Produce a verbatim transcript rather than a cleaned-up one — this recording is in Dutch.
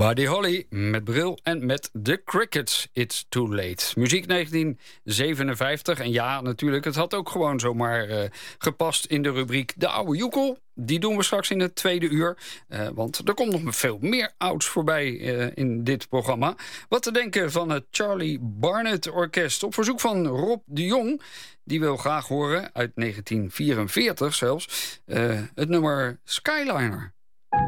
Buddy Holly met bril en met The Crickets, It's Too Late. Muziek negentien zevenenvijftig. En ja, natuurlijk, het had ook gewoon zomaar uh, gepast in de rubriek De Oude Joekel. Die doen we straks in het tweede uur. Uh, want er komt nog veel meer ouds voorbij uh, in dit programma. Wat te denken van het Charlie Barnet Orkest. Op verzoek van Rob de Jong. Die wil graag horen, uit negentien vierenveertig zelfs, uh, het nummer Skyliner.